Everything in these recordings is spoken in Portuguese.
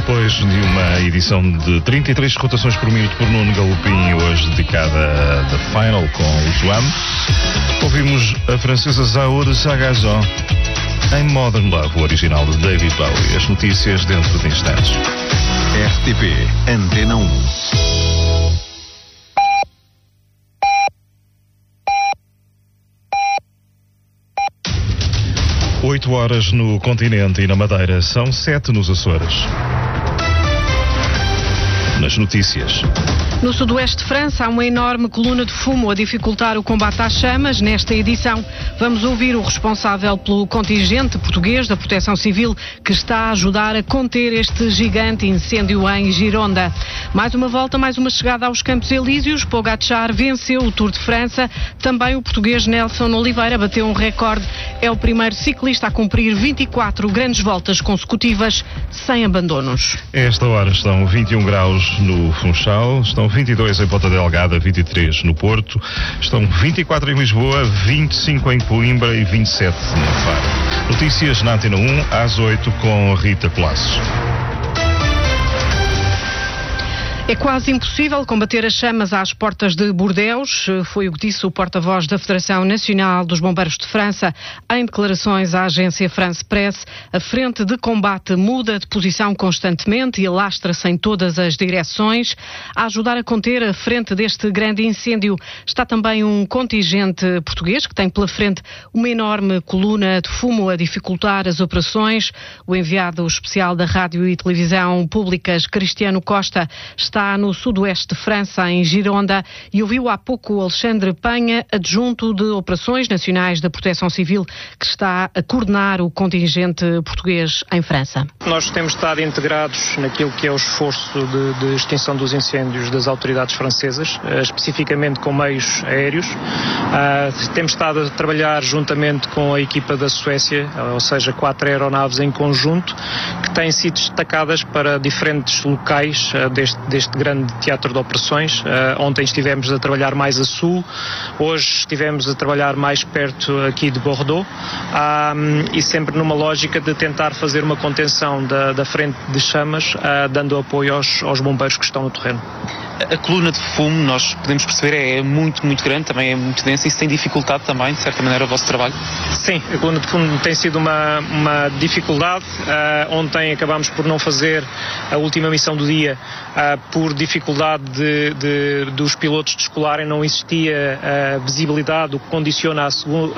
Depois de uma edição de 33 rotações por minuto por Nuno Galopim, hoje dedicada a The Final com o Joam, ouvimos a francesa Zaur Sagazon em Modern Love, o original de David Bowie. As notícias dentro de instantes. RTP Antena 1. Oito horas no continente e na Madeira, são 7 nos Açores. Nas notícias. No sudoeste de França há uma enorme coluna de fumo a dificultar o combate às chamas. Nesta edição vamos ouvir o responsável pelo contingente português da Proteção Civil que está a ajudar a conter este gigante incêndio em Gironda. Mais uma volta, mais uma chegada aos Campos Elíseos. Pogacar venceu o Tour de França. Também o português Nelson Oliveira bateu um recorde. É o primeiro ciclista a cumprir 24 grandes voltas consecutivas sem abandonos. A esta hora estão 21 graus no Funchal, estão 22 em Ponta Delgada, 23 no Porto, estão 24 em Lisboa, 25 em Coimbra e 27 no Faro. Notícias na Antena 1, às 8 com Rita Colasso. É quase impossível combater as chamas às portas de Bordeus, foi o que disse o porta-voz da Federação Nacional dos Bombeiros de França em declarações à agência France Press. A frente de combate muda de posição constantemente e alastra-se em todas as direções. A ajudar a conter a frente deste grande incêndio está também um contingente português que tem pela frente uma enorme coluna de fumo a dificultar as operações. O enviado especial da Rádio e Televisão Públicas, Cristiano Costa, está no sudoeste de França, em Gironda, e ouviu há pouco o Alexandre Penha, adjunto de Operações Nacionais da Proteção Civil, que está a coordenar o contingente português em França. Nós temos estado integrados naquilo que é o esforço de extinção dos incêndios das autoridades francesas, especificamente com meios aéreos. Temos estado a trabalhar juntamente com a equipa da Suécia, ou seja, 4 aeronaves em conjunto, que têm sido destacadas para diferentes locais deste grande teatro de operações. Ontem estivemos a trabalhar mais a sul, hoje estivemos a trabalhar mais perto aqui de Bordeaux, e sempre numa lógica de tentar fazer uma contenção da frente de chamas, dando apoio aos bombeiros que estão no terreno. A coluna de fumo, nós podemos perceber, é muito, muito grande, também é muito densa. Isso tem dificultado também, de certa maneira, o vosso trabalho? Sim, a coluna de fumo tem sido uma dificuldade. Ontem acabámos por não fazer a última missão do dia por dificuldade dos pilotos descolarem. Não existia visibilidade, o que condiciona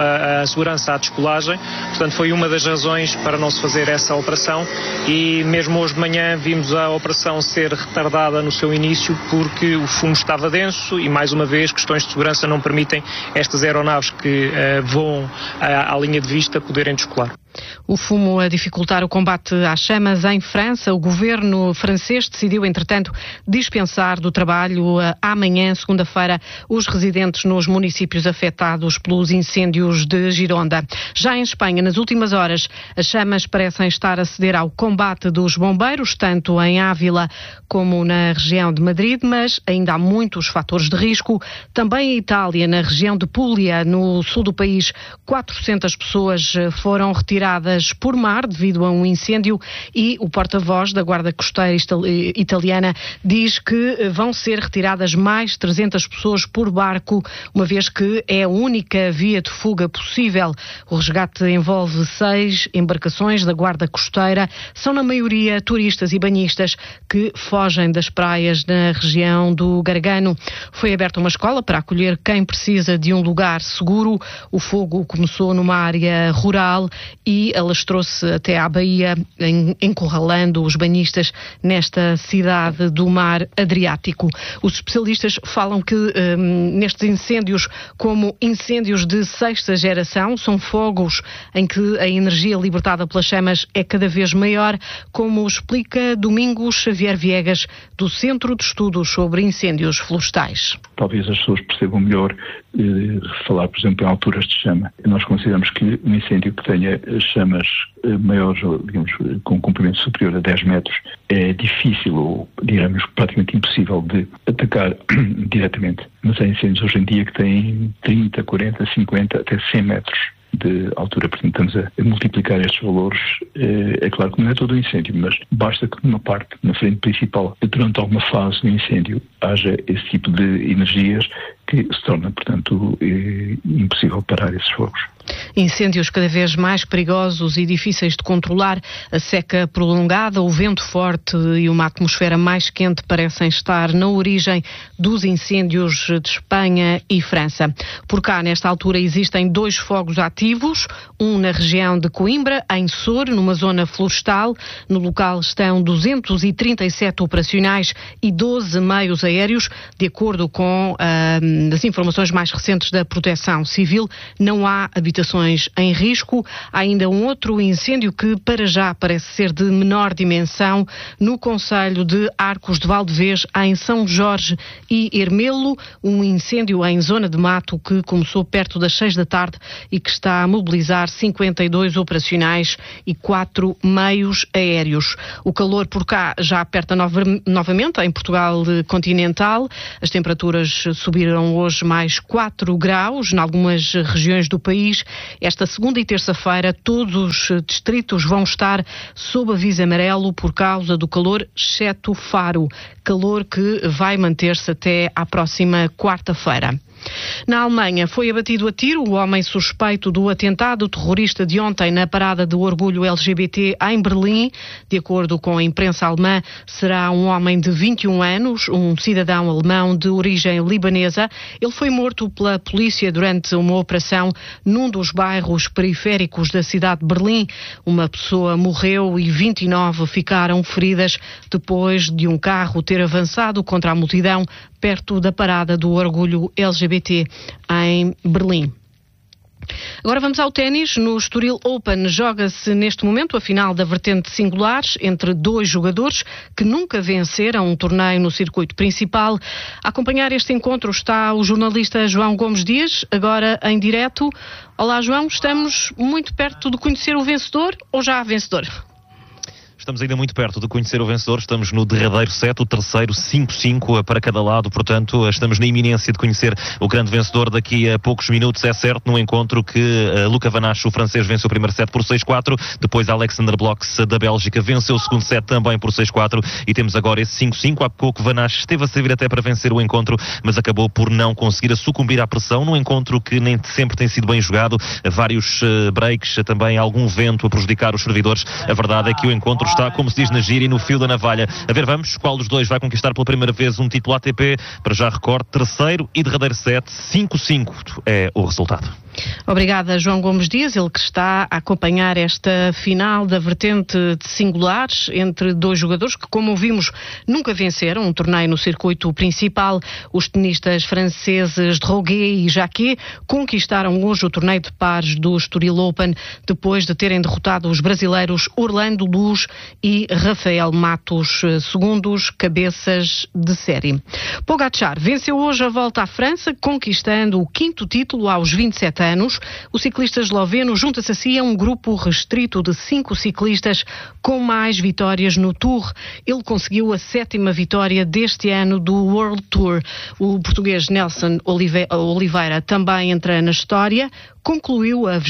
a segurança à descolagem. Portanto, foi uma das razões para não se fazer essa operação, e mesmo hoje de manhã vimos a operação ser retardada no seu início porque o fumo estava denso e, mais uma vez, questões de segurança não permitem estas aeronaves que voam à linha de vista poderem descolar. O fumo a dificultar o combate às chamas em França. O governo francês decidiu, entretanto, dispensar do trabalho amanhã, segunda-feira, os residentes nos municípios afetados pelos incêndios de Gironda. Já em Espanha, nas últimas horas, as chamas parecem estar a ceder ao combate dos bombeiros, tanto em Ávila como na região de Madrid, mas ainda há muitos fatores de risco. Também em Itália, na região de Puglia, no sul do país, 400 pessoas foram retiradas por mar devido a um incêndio, e o porta-voz da Guarda Costeira italiana diz que vão ser retiradas mais 300 pessoas por barco, uma vez que é a única via de fuga possível. O resgate envolve 6 embarcações da Guarda Costeira. São, na maioria, turistas e banhistas que fogem das praias na região do Gargano. Foi aberta uma escola para acolher quem precisa de um lugar seguro. O fogo começou numa área rural e alastrou-se até à Baía, encurralando os banhistas nesta cidade do mar Adriático. Os especialistas falam que nestes incêndios, como incêndios de 6ª geração, são fogos em que a energia libertada pelas chamas é cada vez maior, como explica Domingos Xavier Viegas, do Centro de Estudos sobre Incêndios Florestais. Talvez as pessoas percebam melhor falar, por exemplo, em alturas de chama. Nós consideramos que um incêndio que tenha chamas maiores, digamos, com um comprimento superior a 10 metros, é difícil ou, digamos, praticamente impossível de atacar diretamente. Mas há incêndios hoje em dia que têm 30, 40, 50, até 100 metros de altura. Portanto, estamos a multiplicar estes valores. É claro que não é todo o incêndio, mas basta que numa parte, na frente principal, durante alguma fase do incêndio, haja esse tipo de energias que se torna, portanto, impossível parar esses fogos. Incêndios cada vez mais perigosos e difíceis de controlar, a seca prolongada, o vento forte e uma atmosfera mais quente parecem estar na origem dos incêndios de Espanha e França. Por cá, nesta altura, existem 2 fogos ativos, um na região de Coimbra, em Sor, numa zona florestal. No local estão 237 operacionais e 12 meios aéreos. De acordo com as informações mais recentes da Proteção Civil, não há habitações em risco. Há ainda um outro incêndio que para já parece ser de menor dimensão no concelho de Arcos de Valdevez, em São Jorge e Ermelo, um incêndio em zona de mato que começou perto das 6 da tarde e que está a mobilizar 52 operacionais e 4 meios aéreos. O calor por cá já aperta novamente em Portugal continental. As temperaturas subiram hoje mais 4 graus em algumas regiões do país. Esta segunda e terça-feira todos os distritos vão estar sob aviso amarelo por causa do calor, exceto Faro. Calor que vai manter-se até à próxima quarta-feira. Na Alemanha foi abatido a tiro o homem suspeito do atentado terrorista de ontem na parada de orgulho LGBT em Berlim. De acordo com a imprensa alemã, será um homem de 21 anos, um cidadão alemão de origem libanesa. Ele foi morto pela polícia durante uma operação num dos bairros periféricos da cidade de Berlim. Uma pessoa morreu e 29 ficaram feridas depois de um carro ter avançado contra a multidão perto da parada do orgulho LGBT em Berlim. Agora vamos ao ténis. No Estoril Open joga-se neste momento a final da vertente singulares entre 2 jogadores que nunca venceram um torneio no circuito principal. A acompanhar este encontro está o jornalista João Gomes Dias, agora em direto. Olá João, estamos muito perto de conhecer o vencedor ou já há vencedor? Estamos ainda muito perto de conhecer o vencedor, estamos no derradeiro set, o terceiro 5-5 para cada lado, portanto estamos na iminência de conhecer o grande vencedor daqui a poucos minutos. É certo, num encontro que Luca Van Assche, o francês, venceu o primeiro set por 6-4, depois Alexander Blocks da Bélgica venceu o segundo set também por 6-4 e temos agora esse 5-5. Há pouco Van Assche esteve a servir até para vencer o encontro, mas acabou por não conseguir sucumbir à pressão, num encontro que nem sempre tem sido bem jogado, vários breaks, também algum vento a prejudicar os servidores. A verdade é que o encontro está, como se diz na gíria, no fio da navalha. A ver, vamos, qual dos dois vai conquistar pela primeira vez um título ATP? Para já recorde, terceiro e derradeiro set, 5-5 é o resultado. Obrigada, João Gomes Dias, ele que está a acompanhar esta final da vertente de singulares entre 2 jogadores que, como ouvimos, nunca venceram um torneio no circuito principal. Os tenistas franceses Droguet e Jacquet conquistaram hoje o torneio de pares do Estoril Open depois de terem derrotado os brasileiros Orlando Luz e Rafael Matos, segundos cabeças de série. Pogačar venceu hoje a Volta à França, conquistando o 5º título aos 27 anos. O ciclista esloveno junta-se assim a um grupo restrito de 5 ciclistas com mais vitórias no Tour. Ele conseguiu a 7ª vitória deste ano do World Tour. O português Nelson Oliveira também entra na história. Concluiu a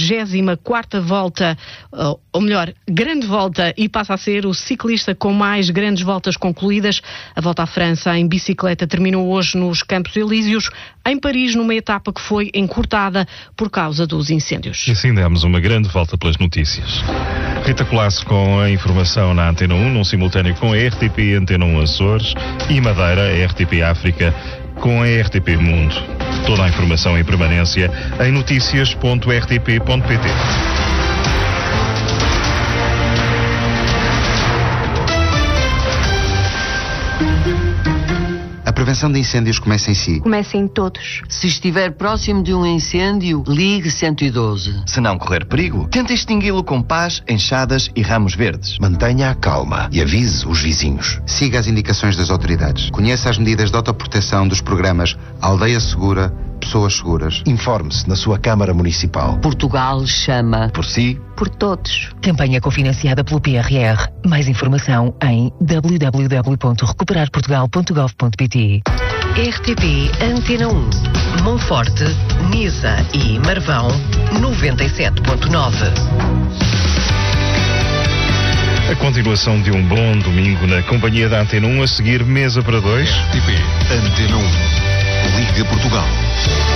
24ª volta, ou melhor, grande volta, e passa a ser o ciclista com mais grandes voltas concluídas. A Volta à França em bicicleta terminou hoje nos Campos Elíseos, em Paris, numa etapa que foi encurtada por causa dos incêndios. E assim demos uma grande volta pelas notícias. Rita Colasso com a informação na Antena 1, num simultâneo com a RTP Antena 1 Açores e Madeira, a RTP África, com a RTP Mundo. Toda a informação em permanência em noticias.rtp.pt. A prevenção de incêndios começa em si. Começa em todos. Se estiver próximo de um incêndio, ligue 112. Se não correr perigo, tente extingui-lo com pás, enxadas e ramos verdes. Mantenha a calma e avise os vizinhos. Siga as indicações das autoridades. Conheça as medidas de autoproteção dos programas Aldeia Segura, Pessoas Seguras. Informe-se na sua Câmara Municipal. Portugal chama. Por si. Por todos. Campanha cofinanciada pelo PRR. Mais informação em www.recuperarportugal.gov.pt. RTP Antena 1. Monforte, Nisa e Marvão 97.9. A continuação de um bom domingo na companhia da Antena 1, a seguir Mesa para Dois. RTP Antena 1. Liga Portugal.